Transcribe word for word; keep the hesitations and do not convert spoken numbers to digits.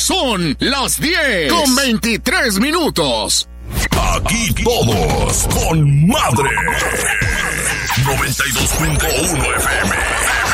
Son las diez con veintitrés minutos. Aquí todos con madre. noventa y dos punto uno F M.